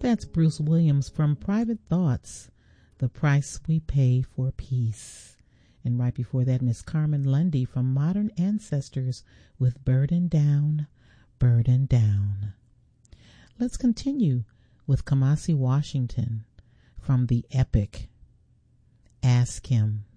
That's Bruce Williams from Private Thoughts, The Price We Pay for Peace. And right before that, Miss Carmen Lundy from Modern Ancestors with Burden Down, Burden Down. Let's continue with Kamasi Washington from the epic Ask Him.